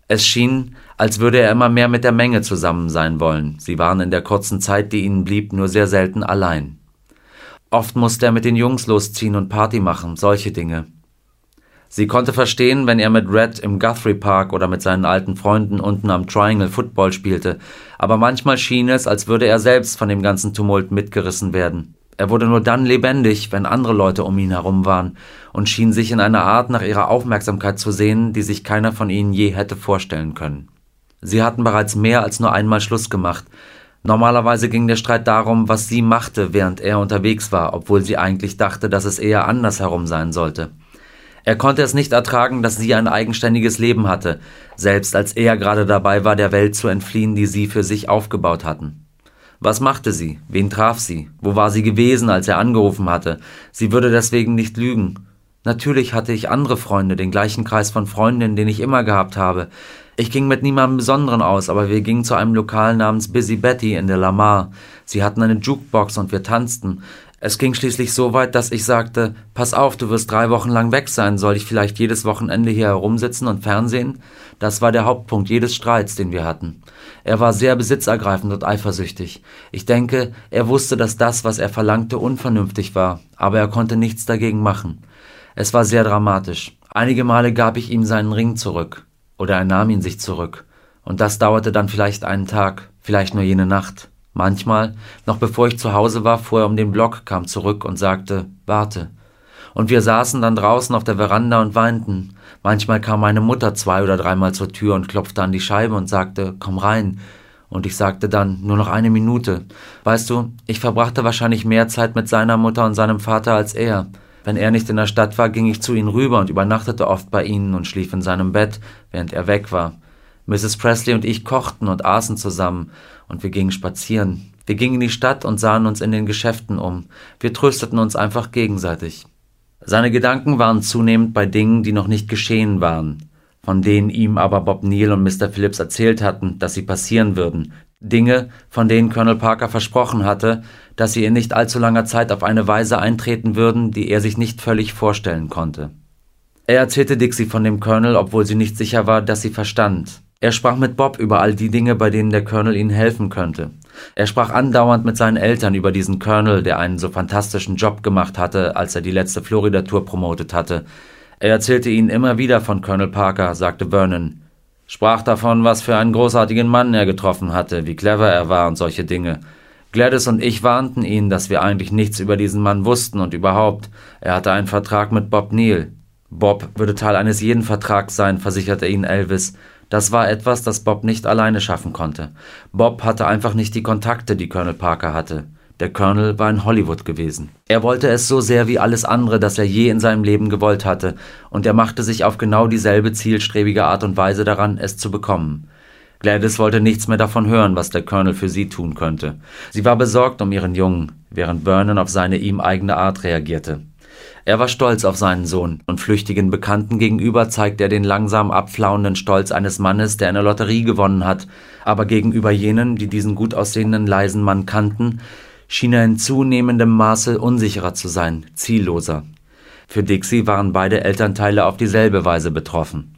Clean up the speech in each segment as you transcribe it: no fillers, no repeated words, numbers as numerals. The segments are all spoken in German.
Es schien, als würde er immer mehr mit der Menge zusammen sein wollen. Sie waren in der kurzen Zeit, die ihnen blieb, nur sehr selten allein. Oft musste er mit den Jungs losziehen und Party machen, solche Dinge. Sie konnte verstehen, wenn er mit Red im Guthrie Park oder mit seinen alten Freunden unten am Triangle Football spielte, aber manchmal schien es, als würde er selbst von dem ganzen Tumult mitgerissen werden. Er wurde nur dann lebendig, wenn andere Leute um ihn herum waren und schien sich in einer Art nach ihrer Aufmerksamkeit zu sehnen, die sich keiner von ihnen je hätte vorstellen können. Sie hatten bereits mehr als nur einmal Schluss gemacht. Normalerweise ging der Streit darum, was sie machte, während er unterwegs war, obwohl sie eigentlich dachte, dass es eher andersherum sein sollte. Er konnte es nicht ertragen, dass sie ein eigenständiges Leben hatte, selbst als er gerade dabei war, der Welt zu entfliehen, die sie für sich aufgebaut hatten. Was machte sie? Wen traf sie? Wo war sie gewesen, als er angerufen hatte? Sie würde deswegen nicht lügen. Natürlich hatte ich andere Freunde, den gleichen Kreis von Freundinnen, den ich immer gehabt habe. Ich ging mit niemandem Besonderen aus, aber wir gingen zu einem Lokal namens Busy Betty in der Lamar. Sie hatten eine Jukebox und wir tanzten. Es ging schließlich so weit, dass ich sagte, pass auf, du wirst 3 Wochen lang weg sein, soll ich vielleicht jedes Wochenende hier herumsitzen und Fernsehen? Das war der Hauptpunkt jedes Streits, den wir hatten. Er war sehr besitzergreifend und eifersüchtig. Ich denke, er wusste, dass das, was er verlangte, unvernünftig war, aber er konnte nichts dagegen machen. Es war sehr dramatisch. Einige Male gab ich ihm seinen Ring zurück. Oder er nahm ihn sich zurück. Und das dauerte dann vielleicht einen Tag, vielleicht nur jene Nacht. Manchmal, noch bevor ich zu Hause war, fuhr er um den Block, kam zurück und sagte, warte. Und wir saßen dann draußen auf der Veranda und weinten. Manchmal kam meine Mutter 2- oder 3-mal zur Tür und klopfte an die Scheibe und sagte, komm rein. Und ich sagte dann, nur noch 1 Minute. Weißt du, ich verbrachte wahrscheinlich mehr Zeit mit seiner Mutter und seinem Vater als er. Wenn er nicht in der Stadt war, ging ich zu ihnen rüber und übernachtete oft bei ihnen und schlief in seinem Bett, während er weg war. Mrs. Presley und ich kochten und aßen zusammen und wir gingen spazieren. Wir gingen in die Stadt und sahen uns in den Geschäften um. Wir trösteten uns einfach gegenseitig. Seine Gedanken waren zunehmend bei Dingen, die noch nicht geschehen waren, von denen ihm aber Bob Neal und Mr. Phillips erzählt hatten, dass sie passieren würden. Dinge, von denen Colonel Parker versprochen hatte, dass sie in nicht allzu langer Zeit auf eine Weise eintreten würden, die er sich nicht völlig vorstellen konnte. Er erzählte Dixie von dem Colonel, obwohl sie nicht sicher war, dass sie verstand. Er sprach mit Bob über all die Dinge, bei denen der Colonel ihnen helfen könnte. Er sprach andauernd mit seinen Eltern über diesen Colonel, der einen so fantastischen Job gemacht hatte, als er die letzte Florida-Tour promotet hatte. Er erzählte ihnen immer wieder von Colonel Parker, sagte Vernon. Sprach davon, was für einen großartigen Mann er getroffen hatte, wie clever er war und solche Dinge. Gladys und ich warnten ihn, dass wir eigentlich nichts über diesen Mann wussten und überhaupt, er hatte einen Vertrag mit Bob Neal. Bob würde Teil eines jeden Vertrags sein, versicherte ihn Elvis. Das war etwas, das Bob nicht alleine schaffen konnte. Bob hatte einfach nicht die Kontakte, die Colonel Parker hatte. Der Colonel war in Hollywood gewesen. Er wollte es so sehr wie alles andere, das er je in seinem Leben gewollt hatte, und er machte sich auf genau dieselbe zielstrebige Art und Weise daran, es zu bekommen. Gladys wollte nichts mehr davon hören, was der Colonel für sie tun könnte. Sie war besorgt um ihren Jungen, während Vernon auf seine ihm eigene Art reagierte. Er war stolz auf seinen Sohn, und flüchtigen Bekannten gegenüber zeigte er den langsam abflauenden Stolz eines Mannes, der eine Lotterie gewonnen hat, aber gegenüber jenen, die diesen gut aussehenden, leisen Mann kannten, schien er in zunehmendem Maße unsicherer zu sein, zielloser. Für Dixie waren beide Elternteile auf dieselbe Weise betroffen.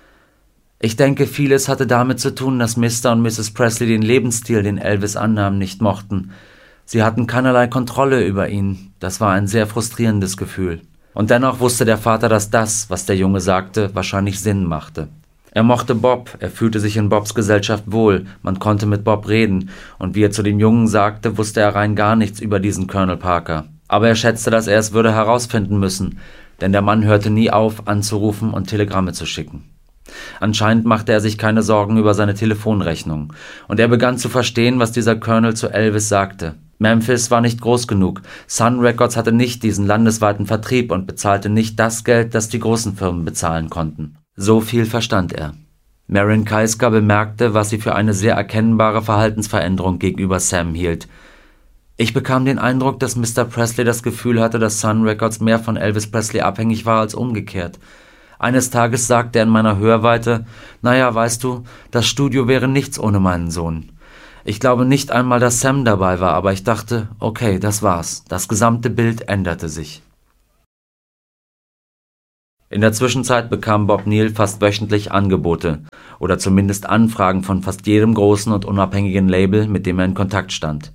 Ich denke, vieles hatte damit zu tun, dass Mr. und Mrs. Presley den Lebensstil, den Elvis annahm, nicht mochten. Sie hatten keinerlei Kontrolle über ihn. Das war ein sehr frustrierendes Gefühl. Und dennoch wusste der Vater, dass das, was der Junge sagte, wahrscheinlich Sinn machte. Er mochte Bob, er fühlte sich in Bobs Gesellschaft wohl, man konnte mit Bob reden, und wie er zu dem Jungen sagte, wusste er rein gar nichts über diesen Colonel Parker. Aber er schätzte, dass er es würde herausfinden müssen, denn der Mann hörte nie auf, anzurufen und Telegramme zu schicken. Anscheinend machte er sich keine Sorgen über seine Telefonrechnung, und er begann zu verstehen, was dieser Colonel zu Elvis sagte. Memphis war nicht groß genug, Sun Records hatte nicht diesen landesweiten Vertrieb und bezahlte nicht das Geld, das die großen Firmen bezahlen konnten. So viel verstand er. Marion Keisker bemerkte, was sie für eine sehr erkennbare Verhaltensveränderung gegenüber Sam hielt. Ich bekam den Eindruck, dass Mr. Presley das Gefühl hatte, dass Sun Records mehr von Elvis Presley abhängig war als umgekehrt. Eines Tages sagte er in meiner Hörweite, naja, weißt du, das Studio wäre nichts ohne meinen Sohn. Ich glaube nicht einmal, dass Sam dabei war, aber ich dachte, okay, das war's. Das gesamte Bild änderte sich. In der Zwischenzeit bekam Bob Neal fast wöchentlich Angebote oder zumindest Anfragen von fast jedem großen und unabhängigen Label, mit dem er in Kontakt stand.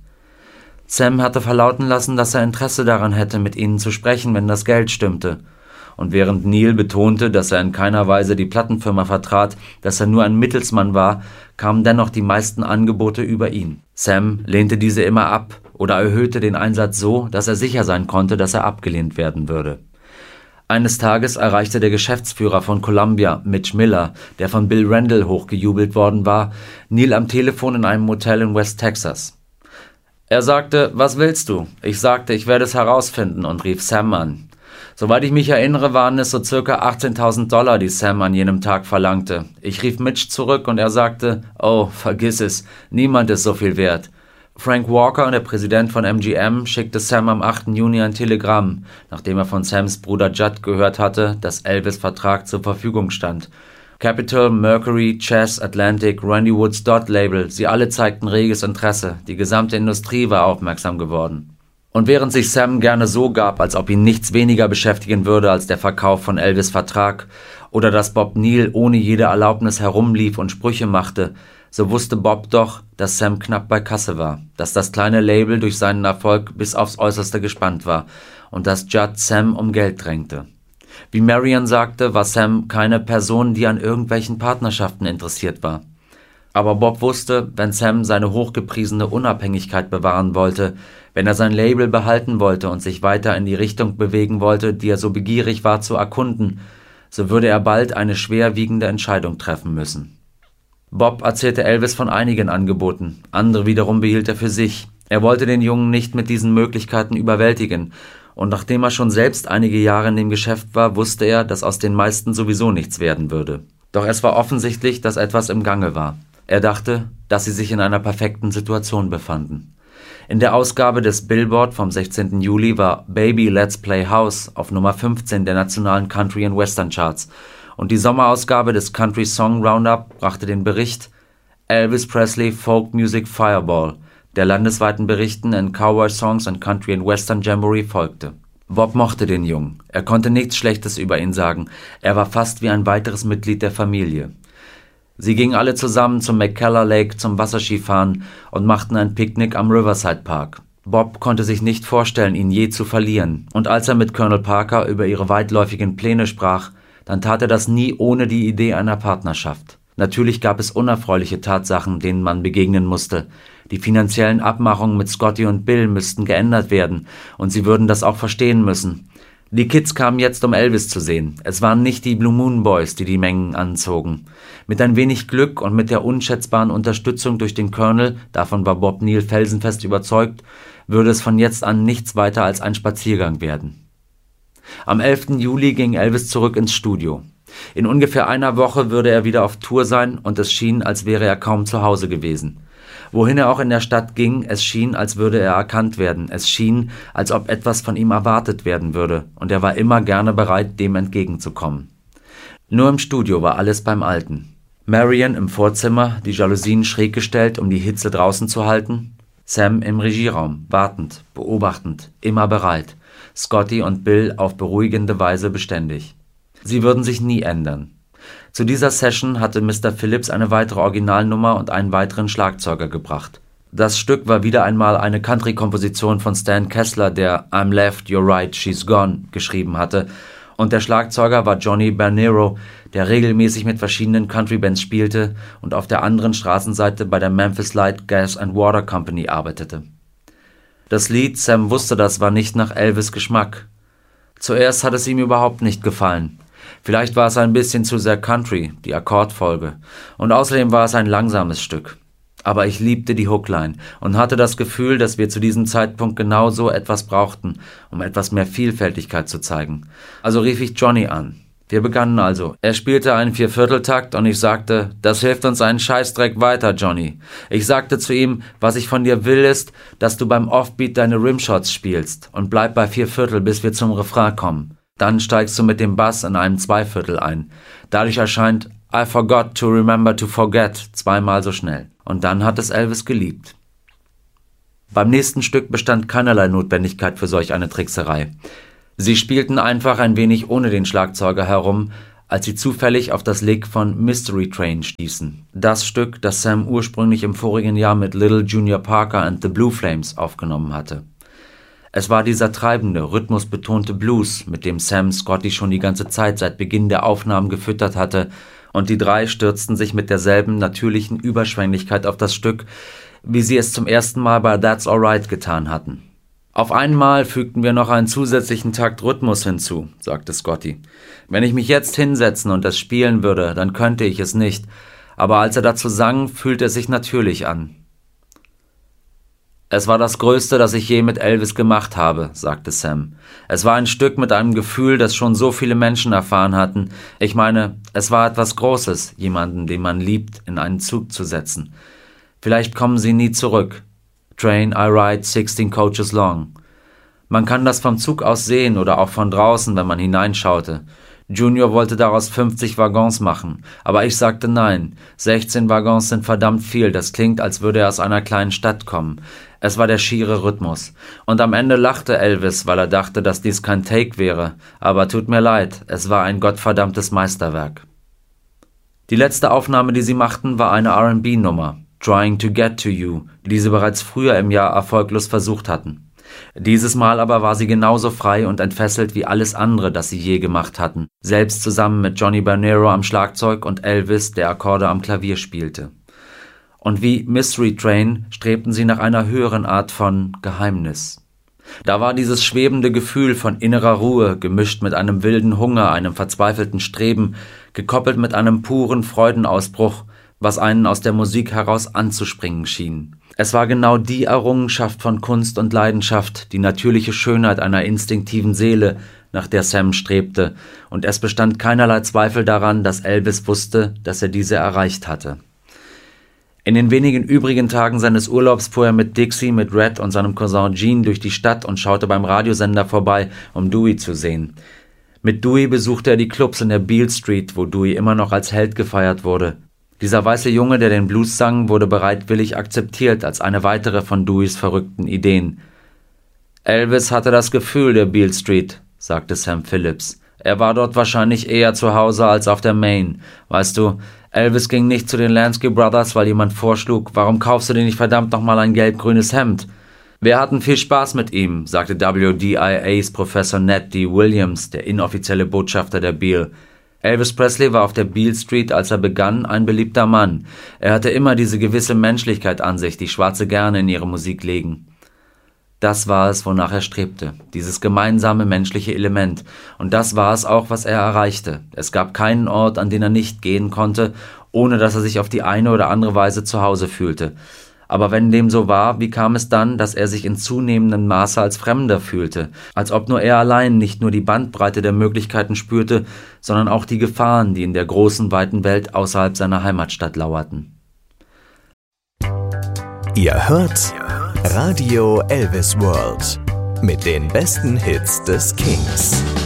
Sam hatte verlauten lassen, dass er Interesse daran hätte, mit ihnen zu sprechen, wenn das Geld stimmte. Und während Neal betonte, dass er in keiner Weise die Plattenfirma vertrat, dass er nur ein Mittelsmann war, kamen dennoch die meisten Angebote über ihn. Sam lehnte diese immer ab oder erhöhte den Einsatz so, dass er sicher sein konnte, dass er abgelehnt werden würde. Eines Tages erreichte der Geschäftsführer von Columbia, Mitch Miller, der von Bill Randle hochgejubelt worden war, Neal am Telefon in einem Motel in West Texas. Er sagte, was willst du? Ich sagte, ich werde es herausfinden und rief Sam an. Soweit ich mich erinnere, waren es so circa $18.000, die Sam an jenem Tag verlangte. Ich rief Mitch zurück und er sagte, oh, vergiss es, niemand ist so viel wert. Frank Walker, der Präsident von MGM, schickte Sam am 8. Juni ein Telegramm, nachdem er von Sams Bruder Judd gehört hatte, dass Elvis' Vertrag zur Verfügung stand. Capitol, Mercury, Chess, Atlantic, Randy Woods Dot Label, sie alle zeigten reges Interesse, die gesamte Industrie war aufmerksam geworden. Und während sich Sam gerne so gab, als ob ihn nichts weniger beschäftigen würde als der Verkauf von Elvis' Vertrag oder dass Bob Neal ohne jede Erlaubnis herumlief und Sprüche machte, so wusste Bob doch, dass Sam knapp bei Kasse war, dass das kleine Label durch seinen Erfolg bis aufs Äußerste gespannt war und dass Judd Sam um Geld drängte. Wie Marion sagte, war Sam keine Person, die an irgendwelchen Partnerschaften interessiert war. Aber Bob wusste, wenn Sam seine hochgepriesene Unabhängigkeit bewahren wollte, wenn er sein Label behalten wollte und sich weiter in die Richtung bewegen wollte, die er so begierig war zu erkunden, so würde er bald eine schwerwiegende Entscheidung treffen müssen. Bob erzählte Elvis von einigen Angeboten, andere wiederum behielt er für sich. Er wollte den Jungen nicht mit diesen Möglichkeiten überwältigen, und nachdem er schon selbst einige Jahre in dem Geschäft war, wusste er, dass aus den meisten sowieso nichts werden würde. Doch es war offensichtlich, dass etwas im Gange war. Er dachte, dass sie sich in einer perfekten Situation befanden. In der Ausgabe des Billboard vom 16. Juli war Baby Let's Play House auf Nummer 15 der nationalen Country and Western Charts und die Sommerausgabe des Country Song Roundup brachte den Bericht Elvis Presley Folk Music Fireball, der landesweiten Berichten in Cowboy Songs und Country and Western Jamboree folgte. Bob mochte den Jungen, er konnte nichts Schlechtes über ihn sagen, er war fast wie ein weiteres Mitglied der Familie. Sie gingen alle zusammen zum McKellar Lake zum Wasserskifahren und machten ein Picknick am Riverside Park. Bob konnte sich nicht vorstellen, ihn je zu verlieren, und als er mit Colonel Parker über ihre weitläufigen Pläne sprach, dann tat er das nie ohne die Idee einer Partnerschaft. Natürlich gab es unerfreuliche Tatsachen, denen man begegnen musste. Die finanziellen Abmachungen mit Scotty und Bill müssten geändert werden, und sie würden das auch verstehen müssen. Die Kids kamen jetzt, um Elvis zu sehen. Es waren nicht die Blue Moon Boys, die die Mengen anzogen. Mit ein wenig Glück und mit der unschätzbaren Unterstützung durch den Colonel, davon war Bob Neal felsenfest überzeugt, würde es von jetzt an nichts weiter als ein Spaziergang werden. Am 11. Juli ging Elvis zurück ins Studio. In ungefähr einer Woche würde er wieder auf Tour sein und es schien, als wäre er kaum zu Hause gewesen. Wohin er auch in der Stadt ging, es schien, als würde er erkannt werden. Es schien, als ob etwas von ihm erwartet werden würde, und er war immer gerne bereit, dem entgegenzukommen. Nur im Studio war alles beim Alten. Marion im Vorzimmer, die Jalousien schräg gestellt, um die Hitze draußen zu halten. Sam im Regieraum, wartend, beobachtend, immer bereit. Scotty und Bill auf beruhigende Weise beständig. Sie würden sich nie ändern. Zu dieser Session hatte Mr. Phillips eine weitere Originalnummer und einen weiteren Schlagzeuger gebracht. Das Stück war wieder einmal eine Country-Komposition von Stan Kessler, der I'm Left, You're Right, She's Gone geschrieben hatte, und der Schlagzeuger war Johnny Bernero, der regelmäßig mit verschiedenen Country-Bands spielte und auf der anderen Straßenseite bei der Memphis Light Gas and Water Company arbeitete. Das Lied, Sam wusste das, war nicht nach Elvis' Geschmack. Zuerst hat es ihm überhaupt nicht gefallen. Vielleicht war es ein bisschen zu sehr Country, die Akkordfolge, und außerdem war es ein langsames Stück. Aber ich liebte die Hookline und hatte das Gefühl, dass wir zu diesem Zeitpunkt genau so etwas brauchten, um etwas mehr Vielfältigkeit zu zeigen. Also rief ich Johnny an. Wir begannen also. Er spielte einen Viervierteltakt und ich sagte, das hilft uns einen Scheißdreck weiter, Johnny. Ich sagte zu ihm, was ich von dir will ist, dass du beim Offbeat deine Rimshots spielst und bleib bei Vierviertel, bis wir zum Refrain kommen. Dann steigst du mit dem Bass in einem Zweiviertel ein. Dadurch erscheint I forgot to remember to forget zweimal so schnell. Und dann hat es Elvis geliebt. Beim nächsten Stück bestand keinerlei Notwendigkeit für solch eine Trickserei. Sie spielten einfach ein wenig ohne den Schlagzeuger herum, als sie zufällig auf das Lick von Mystery Train stießen. Das Stück, das Sam ursprünglich im vorigen Jahr mit Little Junior Parker and the Blue Flames aufgenommen hatte. Es war dieser treibende, rhythmusbetonte Blues, mit dem Sam Scotty schon die ganze Zeit seit Beginn der Aufnahmen gefüttert hatte, und die drei stürzten sich mit derselben natürlichen Überschwänglichkeit auf das Stück, wie sie es zum ersten Mal bei That's Alright getan hatten. Auf einmal fügten wir noch einen zusätzlichen Takt Rhythmus hinzu, sagte Scotty. Wenn ich mich jetzt hinsetzen und das spielen würde, dann könnte ich es nicht, aber als er dazu sang, fühlte es sich natürlich an. Es war das Größte, das ich je mit Elvis gemacht habe, sagte Sam. Es war ein Stück mit einem Gefühl, das schon so viele Menschen erfahren hatten. Ich meine, es war etwas Großes, jemanden, den man liebt, in einen Zug zu setzen. Vielleicht kommen sie nie zurück. Train I ride 16 coaches long. Man kann das vom Zug aus sehen oder auch von draußen, wenn man hineinschaute. Junior wollte daraus 50 Waggons machen, aber ich sagte nein. 16 Waggons sind verdammt viel, das klingt, als würde er aus einer kleinen Stadt kommen. Es war der schiere Rhythmus. Und am Ende lachte Elvis, weil er dachte, dass dies kein Take wäre. Aber tut mir leid, es war ein gottverdammtes Meisterwerk. Die letzte Aufnahme, die sie machten, war eine R&B-Nummer, Trying to Get to You, die sie bereits früher im Jahr erfolglos versucht hatten. Dieses Mal aber war sie genauso frei und entfesselt wie alles andere, das sie je gemacht hatten, selbst zusammen mit Johnny Bernero am Schlagzeug und Elvis, der Akkorde am Klavier spielte. Und wie Mystery Train strebten sie nach einer höheren Art von Geheimnis. Da war dieses schwebende Gefühl von innerer Ruhe, gemischt mit einem wilden Hunger, einem verzweifelten Streben, gekoppelt mit einem puren Freudenausbruch, was einen aus der Musik heraus anzuspringen schien. Es war genau die Errungenschaft von Kunst und Leidenschaft, die natürliche Schönheit einer instinktiven Seele, nach der Sam strebte, und es bestand keinerlei Zweifel daran, dass Elvis wusste, dass er diese erreicht hatte. In den wenigen übrigen Tagen seines Urlaubs fuhr er mit Dixie, mit Red und seinem Cousin Gene durch die Stadt und schaute beim Radiosender vorbei, um Dewey zu sehen. Mit Dewey besuchte er die Clubs in der Beale Street, wo Dewey immer noch als Held gefeiert wurde. Dieser weiße Junge, der den Blues sang, wurde bereitwillig akzeptiert als eine weitere von Deweys verrückten Ideen. Elvis hatte das Gefühl der Beale Street, sagte Sam Phillips. Er war dort wahrscheinlich eher zu Hause als auf der Main. Weißt du, Elvis ging nicht zu den Lansky Brothers, weil jemand vorschlug, warum kaufst du dir nicht verdammt nochmal ein gelb-grünes Hemd? Wir hatten viel Spaß mit ihm, sagte WDIAs Professor Ned D. Williams, der inoffizielle Botschafter der Beale. Elvis Presley war auf der Beale Street, als er begann, ein beliebter Mann. Er hatte immer diese gewisse Menschlichkeit an sich, die Schwarze gerne in ihre Musik legen. Das war es, wonach er strebte, dieses gemeinsame menschliche Element. Und das war es auch, was er erreichte. Es gab keinen Ort, an den er nicht gehen konnte, ohne dass er sich auf die eine oder andere Weise zu Hause fühlte. Aber wenn dem so war, wie kam es dann, dass er sich in zunehmendem Maße als Fremder fühlte, als ob nur er allein nicht nur die Bandbreite der Möglichkeiten spürte, sondern auch die Gefahren, die in der großen, weiten Welt außerhalb seiner Heimatstadt lauerten. Ihr hört Radio Elvis World mit den besten Hits des Kings.